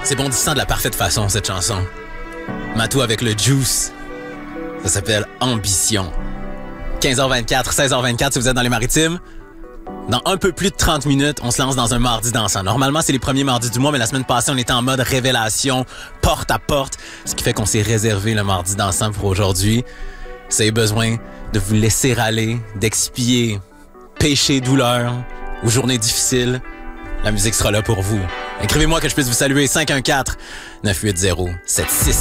C'est bondissant de la parfaite façon, cette chanson. Matou avec le juice. Ça s'appelle Ambition. 15h24, 16h24 si vous êtes dans les Maritimes. Dans un peu plus de 30 minutes, on se lance dans un mardi dansant. Normalement, c'est les premiers mardis du mois, mais la semaine passée, on était en mode révélation, porte à porte, ce qui fait qu'on s'est réservé le mardi dansant pour aujourd'hui. Vous avez besoin de vous laisser aller, d'expier péché, douleur ou journée difficile. La musique sera là pour vous. Écrivez-moi que je puisse vous saluer. 514-980-76